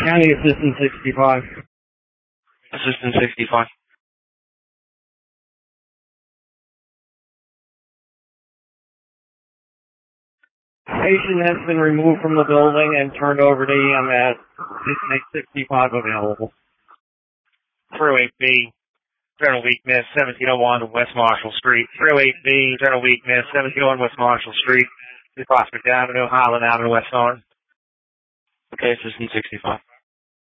County Assistant 65. Assistant 65. Patient has been removed from the building and turned over to EMS. Please make 65 available. Through 8B, general weakness, 1701 West Marshall Street. Through 8B, general weakness, 1701 West Marshall Street. Prospect Avenue, Highland Avenue, West Orange. Okay, Assistant 65.